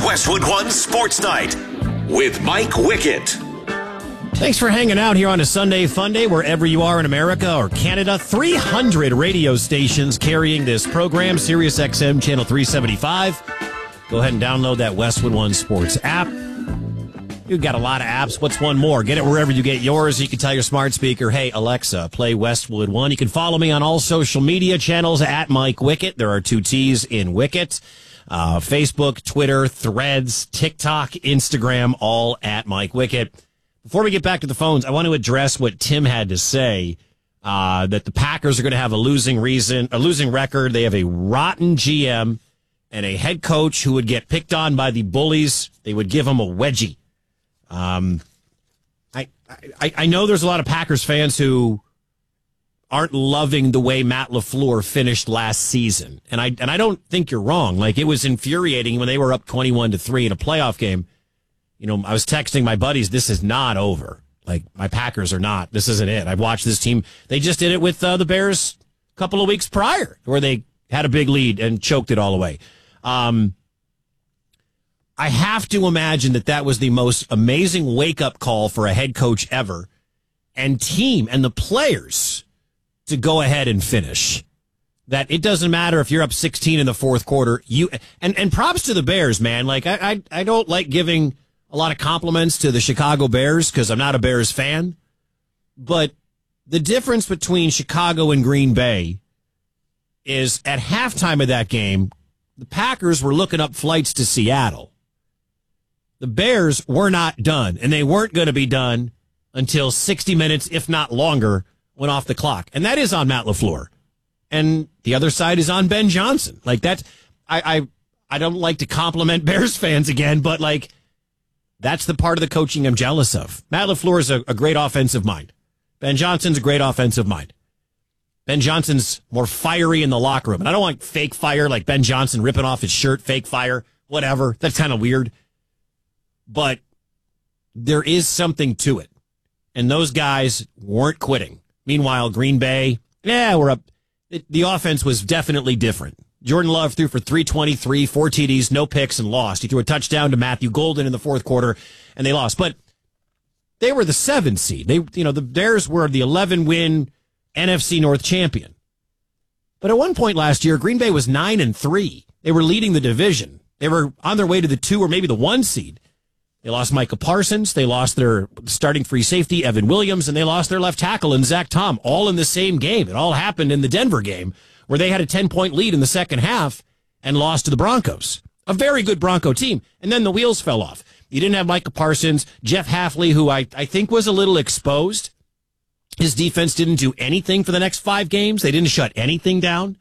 Westwood One Sports Night with Mike Wickett. Thanks for hanging out here on a Sunday Fun Day, wherever you are in America or Canada. 300 radio stations carrying this program, Sirius XM Channel 375. Go ahead and download that Westwood One Sports app. You've got a lot of apps. What's one more? Get it wherever you get yours. You can tell your smart speaker, hey, Alexa, play Westwood One. You can follow me on all social media channels at Mike Wickett. There are 2 T's in Wickett. Facebook, Twitter, Threads, TikTok, Instagram, all at Mike Wickett. Before we get back to the phones, I want to address what Tim had to say, that the Packers are going to have a losing record. They have a rotten GM and a head coach who would get picked on by the bullies. They would give him a wedgie. I know there's a lot of Packers fans who aren't loving the way Matt LaFleur finished last season. And I don't think you're wrong. Like, it was infuriating when they were up 21-3 in a playoff game. You know, I was texting my buddies, this is not over. Like, my Packers are not. This isn't it. I've watched this team. They just did it with the Bears a couple of weeks prior, where they had a big lead and choked it all away. I have to imagine that was the most amazing wake-up call for a head coach ever, and team and the players to go ahead and finish. That it doesn't matter if you're up 16 in the fourth quarter. And props to the Bears, man. Like, I don't like giving a lot of compliments to the Chicago Bears because I'm not a Bears fan. But the difference between Chicago and Green Bay is at halftime of that game, the Packers were looking up flights to Seattle. The Bears were not done, and they weren't going to be done until 60 minutes, if not longer, went off the clock. And that is on Matt LaFleur. And the other side is on Ben Johnson. Like, that, I don't like to compliment Bears fans again, but, like, that's the part of the coaching I'm jealous of. Matt LaFleur is a great offensive mind. Ben Johnson's a great offensive mind. Ben Johnson's more fiery in the locker room. And I don't want fake fire, like Ben Johnson ripping off his shirt, fake fire, whatever. That's kind of weird. But there is something to it. And those guys weren't quitting. Meanwhile, Green Bay, we're up. The offense was definitely different. Jordan Love threw for 323, 4 TDs, no picks, and lost. He threw a touchdown to Matthew Golden in the fourth quarter, and they lost. But they were the 7 seed. The Bears were the 11-win NFC North champion. But at one point last year, Green Bay was 9-3. They were leading the division. They were on their way to the 2 or maybe the 1 seed. They lost Micah Parsons. They lost their starting free safety, Evan Williams, and they lost their left tackle, and Zach Tom, all in the same game. It all happened in the Denver game, where they had a 10-point lead in the second half and lost to the Broncos. A very good Bronco team. And then the wheels fell off. You didn't have Micah Parsons. Jeff Hafley, who I think was a little exposed. His defense didn't do anything for the next 5 games. They didn't shut anything down.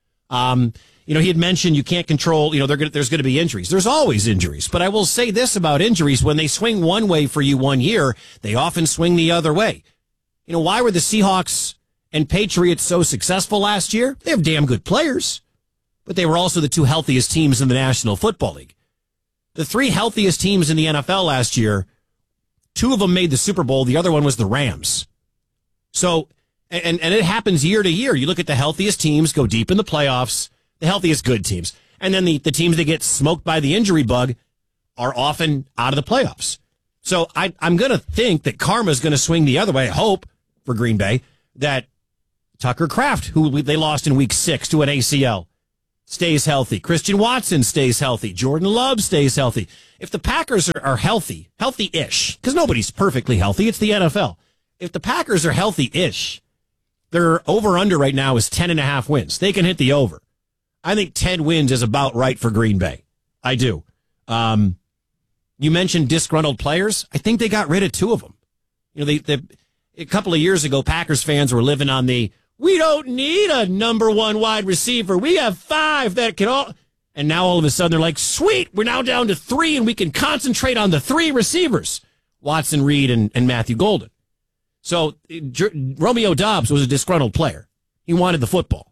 He had mentioned you can't control, there's going to be injuries. There's always injuries. But I will say this about injuries. When they swing one way for you one year, they often swing the other way. Why were the Seahawks and Patriots so successful last year? They have damn good players, but they were also the 2 healthiest teams in the National Football League. The 3 healthiest teams in the NFL last year, 2 of them made the Super Bowl. The other one was the Rams. So, and it happens year to year. You look at the healthiest teams go deep in the playoffs, the healthiest good teams. And then the teams that get smoked by the injury bug are often out of the playoffs. So I'm going to think that karma's going to swing the other way. I hope for Green Bay that Tucker Kraft, who they lost in week 6 to an ACL, stays healthy. Christian Watson stays healthy. Jordan Love stays healthy. If the Packers are healthy-ish, because nobody's perfectly healthy, it's the NFL. If the Packers are healthy-ish, their over-under right now is 10.5 wins. They can hit the over. I think 10 wins is about right for Green Bay. I do. You mentioned disgruntled players. I think they got rid of 2 of them. A couple of years ago, Packers fans were living on we don't need a number 1 wide receiver. We have 5 that can all. And now all of a sudden they're like, sweet, we're now down to 3 and we can concentrate on the 3 receivers. Watson, Reed, and Matthew Golden. So Romeo Doubs was a disgruntled player. He wanted the football.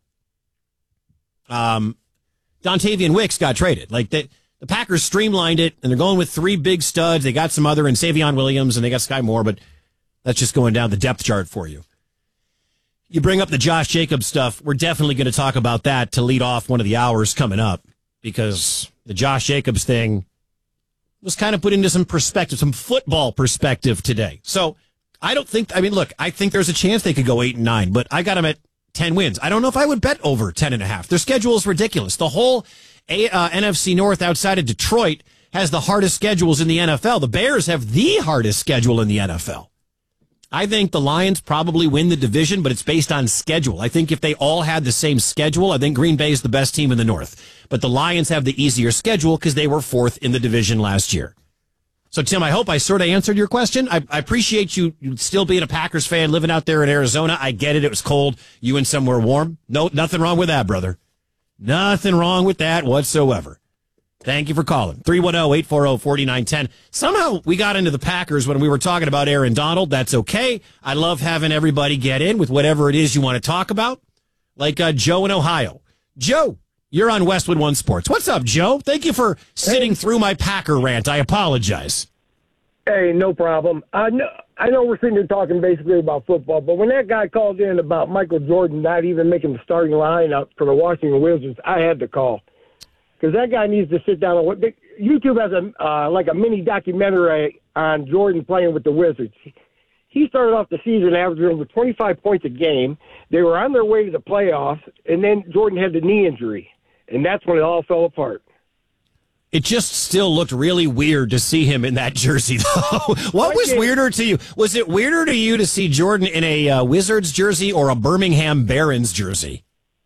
Dontavian Wicks got traded. Like, the Packers streamlined it, and they're going with 3 big studs. They got some other, and Savion Williams, and they got Sky Moore, but that's just going down the depth chart for you. You bring up the Josh Jacobs stuff. We're definitely going to talk about that to lead off one of the hours coming up, because the Josh Jacobs thing was kind of put into some perspective, some football perspective today. So I think there's a chance they could go 8-9, but I got them at 10 wins. I don't know if I would bet over 10.5. Their schedule is ridiculous. The whole NFC North outside of Detroit has the hardest schedules in the NFL. The Bears have the hardest schedule in the NFL. I think the Lions probably win the division, but it's based on schedule. I think if they all had the same schedule, I think Green Bay is the best team in the North. But the Lions have the easier schedule because they were fourth in the division last year. So, Tim, I hope I sort of answered your question. I appreciate you still being a Packers fan, living out there in Arizona. I get it. It was cold. You in somewhere warm. No, nothing wrong with that, brother. Nothing wrong with that whatsoever. Thank you for calling. 310-840-4910. Somehow we got into the Packers when we were talking about Aaron Donald. That's okay. I love having everybody get in with whatever it is you want to talk about. Like Joe in Ohio. Joe, you're on Westwood One Sports. What's up, Joe? Thank you for sitting through my Packer rant. I apologize. Hey, no problem. I know we're sitting here talking basically about football, but when that guy called in about Michael Jordan not even making the starting lineup for the Washington Wizards, I had to call. Because that guy needs to sit down and YouTube has a mini documentary on Jordan playing with the Wizards. He started off the season averaging over 25 points a game. They were on their way to the playoffs, and then Jordan had the knee injury, and that's when it all fell apart. It just still looked really weird to see him in that jersey, though. What was weirder to you? Was it weirder to you to see Jordan in a Wizards jersey or a Birmingham Barons jersey?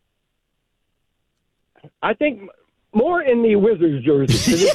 I think more in the Wizards jersey.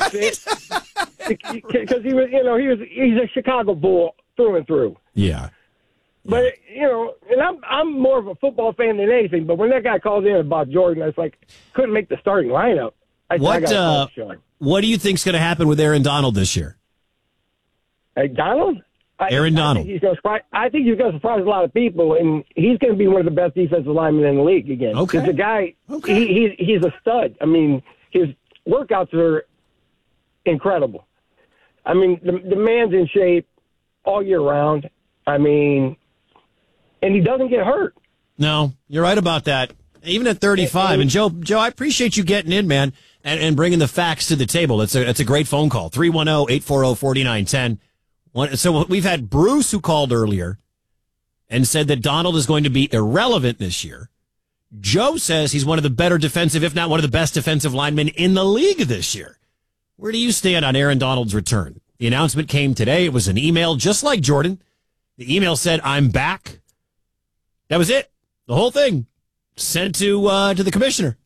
Because he's a Chicago Bull through and through. Yeah. But, and I'm more of a football fan than anything, but when that guy called in about Jordan, I was like, couldn't make the starting lineup. What do you think's going to happen with Aaron Donald this year? Hey, Donald? Aaron Donald. I think he's going to surprise a lot of people, and he's going to be one of the best defensive linemen in the league again. Okay. Because the guy, he's a stud. I mean, his workouts are incredible. I mean, the man's in shape all year round. I mean, and he doesn't get hurt. No, you're right about that. Even at 35. And Joe, I appreciate you getting in, man, and bringing the facts to the table. It's a great phone call. 310-840-4910. So we've had Bruce, who called earlier and said that Donald is going to be irrelevant this year. Joe says he's one of the better defensive, if not one of the best defensive linemen in the league this year. Where do you stand on Aaron Donald's return? The announcement came today. It was an email, just like Jordan. The email said, "I'm back." That was it. The whole thing sent to the commissioner.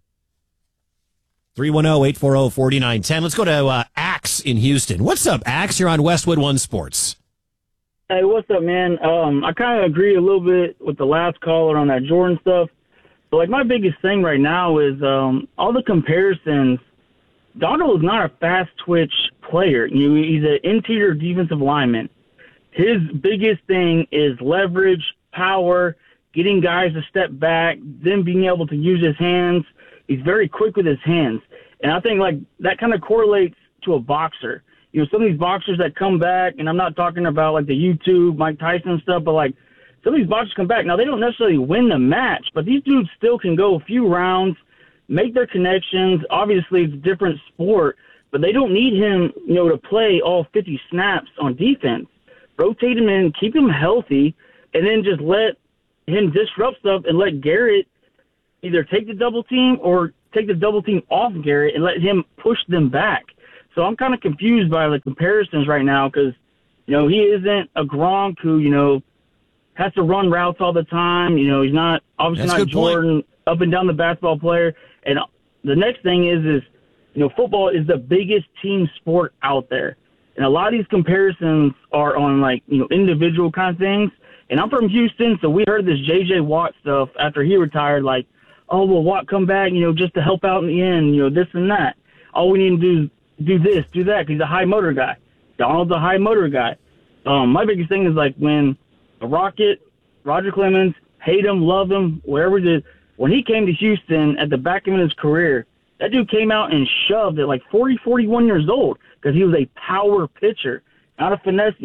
310-840-4910. Let's go to Axe in Houston. What's up, Axe? You're on Westwood One Sports. Hey, what's up, man? I kind of agree a little bit with the last caller on that Jordan stuff. But, my biggest thing right now is all the comparisons. Donald is not a fast-twitch player. He's an interior defensive lineman. His biggest thing is leverage, power, getting guys to step back, then being able to use his hands. He's very quick with his hands. And I think, that kind of correlates to a boxer. Some of these boxers that come back, and I'm not talking about, the YouTube, Mike Tyson stuff, but, some of these boxers come back. Now, they don't necessarily win the match, but these dudes still can go a few rounds, make their connections. Obviously, it's a different sport, but they don't need him, to play all 50 snaps on defense. Rotate him in, keep him healthy, and then just let him disrupt stuff and let Garrett either take the double team or take the double team off Garrett and let him push them back. So I'm kind of confused by the comparisons right now because, he isn't a Gronk who, has to run routes all the time. He's not obviously not Jordan, up and down the basketball player. And the next thing is football is the biggest team sport out there. And a lot of these comparisons are on individual kind of things. And I'm from Houston, so we heard this J.J. Watt stuff after he retired, oh, well, Watt come back, just to help out in the end, this and that. All we need to do this, do that, 'cause he's a high motor guy. Donald's a high motor guy. My biggest thing is when the Rocket, Roger Clemens, hate him, love him, whatever it is, when he came to Houston at the back end of his career, that dude came out and shoved at 40, 41 years old because he was a power pitcher, not a finesse,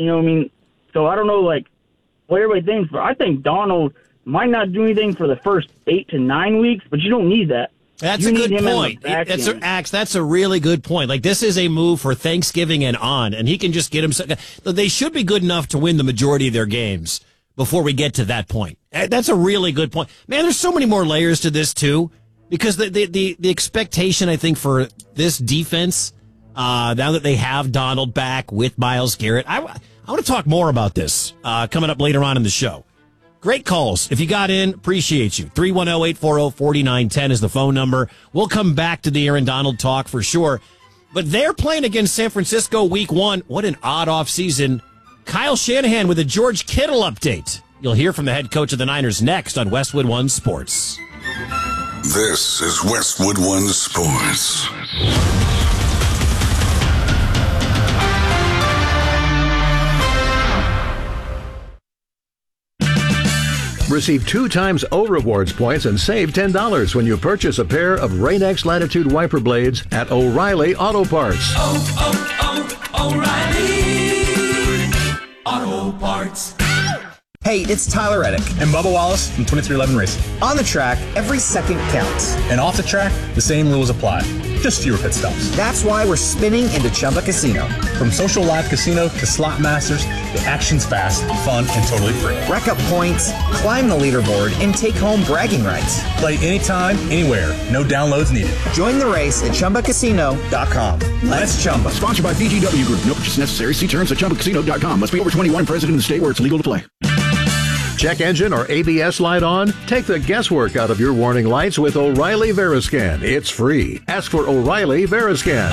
So I don't know, what everybody thinks, but I think Donald might not do anything for the first 8 to 9 weeks, but you don't need that. That's a good point. That's a really good point. Like, this is a move for Thanksgiving and on, and he can just get himself. They should be good enough to win the majority of their games before we get to that point. That's a really good point. Man, there's so many more layers to this, too, because the expectation, I think, for this defense, now that they have Donald back with Myles Garrett, I want to talk more about this coming up later on in the show. Great calls. If you got in, appreciate you. 310-840-4910 is the phone number. We'll come back to the Aaron Donald talk for sure. But they're playing against San Francisco week 1. What an odd offseason. Kyle Shanahan with a George Kittle update. You'll hear from the head coach of the Niners next on Westwood One Sports. This is Westwood One Sports. Receive 2 times O Rewards points and save $10 when you purchase a pair of Rain-X Latitude wiper blades at O'Reilly Auto Parts. O'Reilly Auto Parts. Hey, it's Tyler Reddick and Bubba Wallace from 2311 Racing. On the track, every second counts. And off the track, the same rules apply. Just fewer pit stops. That's why we're spinning into Chumba Casino. From social live casino to slot masters, the action's fast, fun, and totally free. Rack up points, climb the leaderboard, and take home bragging rights. Play anytime, anywhere. No downloads needed. Join the race at ChumbaCasino.com. Let's Chumba. Sponsored by VGW Group. No purchase necessary. See terms at ChumbaCasino.com. Must be over 21 and present in the state where it's legal to play. Check engine or ABS light on? Take the guesswork out of your warning lights with O'Reilly Veriscan. It's free. Ask for O'Reilly Veriscan.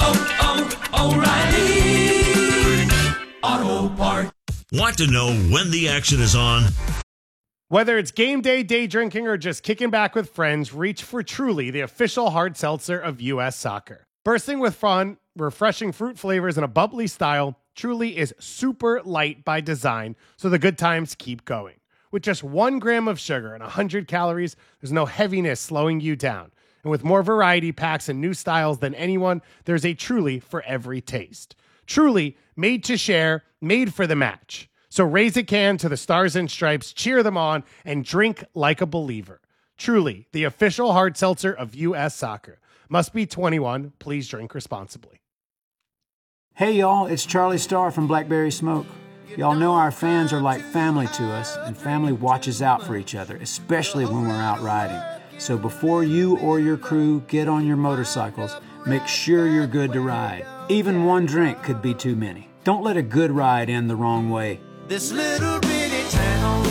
O'Reilly Auto Parts. Want to know when the action is on? Whether it's game day, day drinking, or just kicking back with friends, reach for Truly, the official hard seltzer of U.S. Soccer. Bursting with fun, refreshing fruit flavors, and a bubbly style, Truly is super light by design, so the good times keep going. With just 1 gram of sugar and 100 calories, there's no heaviness slowing you down. And with more variety packs and new styles than anyone, there's a Truly for every taste. Truly, made to share, made for the match. So raise a can to the Stars and Stripes, cheer them on, and drink like a believer. Truly, the official hard seltzer of U.S. Soccer. Must be 21. Please drink responsibly. Hey y'all, it's Charlie Starr from Blackberry Smoke. Y'all know our fans are like family to us, and family watches out for each other, especially when we're out riding. So before you or your crew get on your motorcycles, make sure you're good to ride. Even 1 drink could be too many. Don't let a good ride end the wrong way. This little bitty town,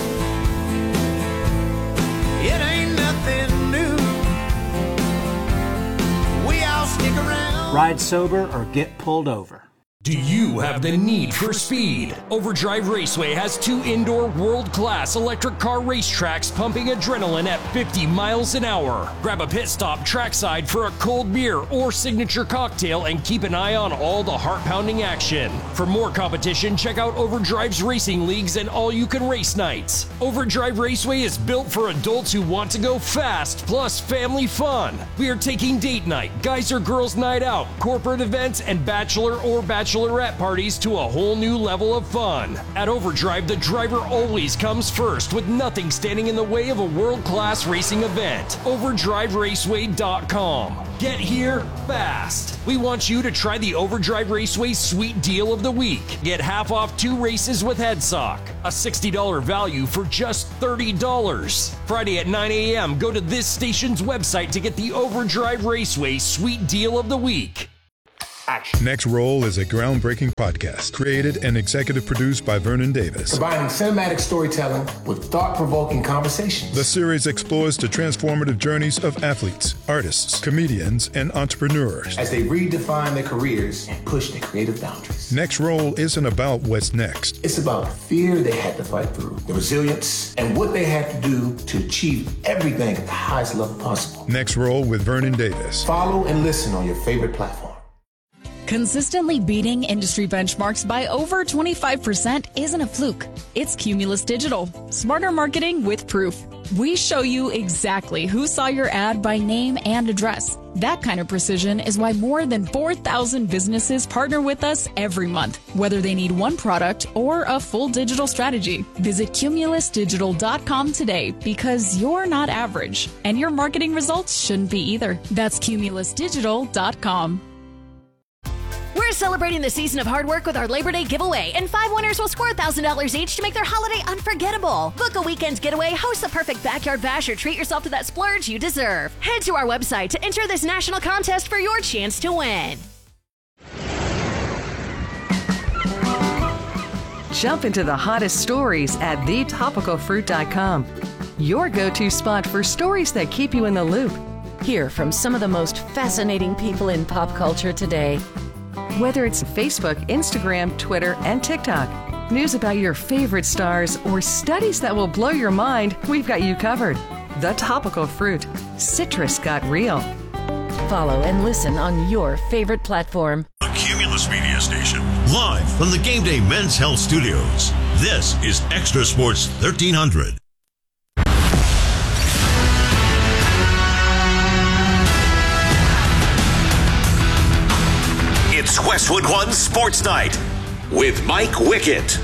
it ain't nothing new. We all stick around. Ride sober or get pulled over. Do you have the need for speed? Overdrive Raceway has 2 indoor world-class electric car racetracks pumping adrenaline at 50 miles an hour. Grab a pit stop trackside for a cold beer or signature cocktail and keep an eye on all the heart-pounding action. For more competition, check out Overdrive's racing leagues and all-you-can-race nights. Overdrive Raceway is built for adults who want to go fast, plus family fun. We are taking date night, guys or girls night out, corporate events, and bachelor or bachelorette parties to a whole new level of fun. At Overdrive, the driver always comes first, with nothing standing in the way of a world-class racing event. OverdriveRaceway.com. Get here fast. We want you to try the Overdrive Raceway Sweet Deal of the Week. Get half off 2 races with HeadSock. A $60 value for just $30. Friday at 9 a.m., go to this station's website to get the Overdrive Raceway Sweet Deal of the Week. Action. Next Roll is a groundbreaking podcast created and executive produced by Vernon Davis. Combining cinematic storytelling with thought-provoking conversations. The series explores the transformative journeys of athletes, artists, comedians, and entrepreneurs as they redefine their careers and push their creative boundaries. Next Roll isn't about what's next. It's about the fear they had to fight through, the resilience, and what they had to do to achieve everything at the highest level possible. Next Roll with Vernon Davis. Follow and listen on your favorite platform. Consistently beating industry benchmarks by over 25% isn't a fluke. It's Cumulus Digital. Smarter marketing with proof. We show you exactly who saw your ad by name and address. That kind of precision is why more than 4,000 businesses partner with us every month, whether they need one product or a full digital strategy. Visit cumulusdigital.com today because you're not average, and your marketing results shouldn't be either. That's cumulusdigital.com. We're celebrating the season of hard work with our Labor Day giveaway, and 5 winners will score $1,000 each to make their holiday unforgettable. Book a weekend getaway, host the perfect backyard bash, or treat yourself to that splurge you deserve. Head to our website to enter this national contest for your chance to win. Jump into the hottest stories at thetopicalfruit.com. Your go-to spot for stories that keep you in the loop. Hear from some of the most fascinating people in pop culture today. Whether it's Facebook, Instagram, Twitter, and TikTok, news about your favorite stars, or studies that will blow your mind, we've got you covered. The Topical Fruit. Citrus got real. Follow and listen on your favorite platform. The Cumulus Media Station, live from the Game Day Men's Health Studios. This is Extra Sports 1300. It's Westwood One Sports Night with Mike Wickett.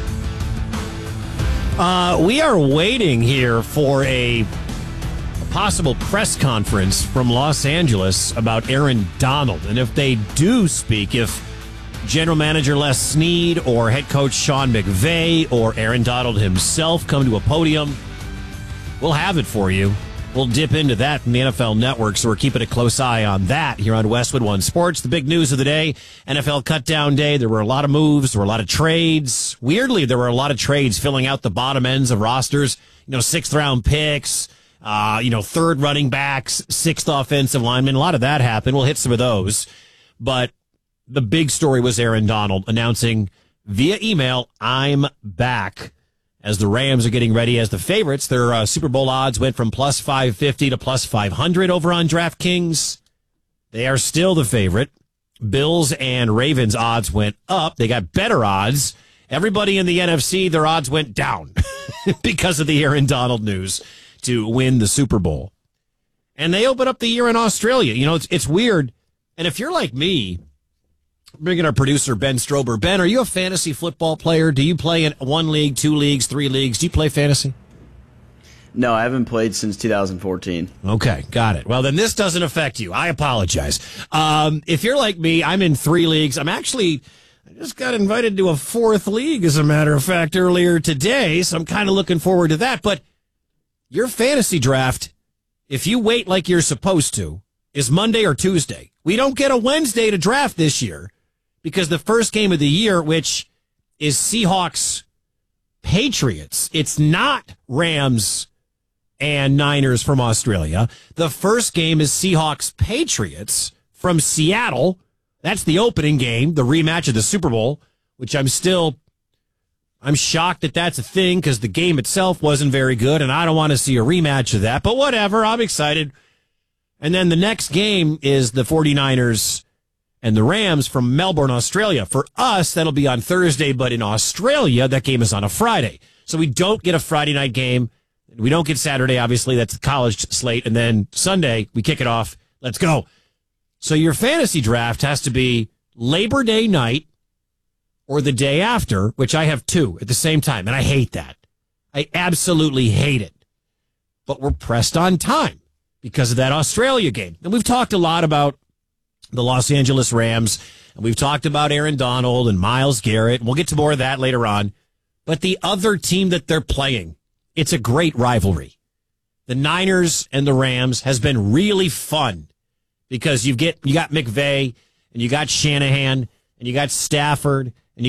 We are waiting here for a possible press conference from Los Angeles about Aaron Donald. And if they do speak, if General Manager Les Snead or Head Coach Sean McVay or Aaron Donald himself come to a podium, we'll have it for you. We'll dip into that from the NFL Network, so we're keeping a close eye on that here on Westwood One Sports. The big news of the day, NFL cutdown day. There were a lot of moves. There were a lot of trades. Weirdly, there were a lot of trades filling out the bottom ends of rosters. 6th-round picks, third running backs, 6th offensive lineman. A lot of that happened. We'll hit some of those. But the big story was Aaron Donald announcing via email, "I'm back." As the Rams are getting ready as the favorites, their Super Bowl odds went from plus 550 to plus 500 over on DraftKings. They are still the favorite. Bills and Ravens odds went up. They got better odds. Everybody in the NFC, their odds went down because of the Aaron Donald news to win the Super Bowl. And they open up the year in Australia. It's weird. And if you're like me, bringing our producer, Ben Strober. Ben, are you a fantasy football player? Do you play in 1 league, 2 leagues, 3 leagues? Do you play fantasy? No, I haven't played since 2014. Okay, got it. Well, then this doesn't affect you. I apologize. If you're like me, I'm in 3 leagues. I just got invited to a 4th league, as a matter of fact, earlier today, so I'm kind of looking forward to that. But your fantasy draft, if you wait like you're supposed to, is Monday or Tuesday. We don't get a Wednesday to draft this year, because the first game of the year, which is Seahawks Patriots, it's not Rams and Niners from Australia. The first game is Seahawks Patriots from Seattle. That's the opening game, the rematch of the Super Bowl, which I'm shocked that that's a thing because the game itself wasn't very good, and I don't want to see a rematch of that. But whatever, I'm excited. And then the next game is the 49ers and the Rams from Melbourne, Australia. For us, that'll be on Thursday, but in Australia, that game is on a Friday. So we don't get a Friday night game. We don't get Saturday, obviously. That's the college slate. And then Sunday, we kick it off. Let's go. So your fantasy draft has to be Labor Day night or the day after, which I have 2 at the same time. And I hate that. I absolutely hate it. But we're pressed on time because of that Australia game. And we've talked a lot about the Los Angeles Rams, and we've talked about Aaron Donald and Myles Garrett, and we'll get to more of that later on. But the other team that they're playing, it's a great rivalry. The Niners and the Rams has been really fun because you got McVay, and you got Shanahan, and you got Stafford,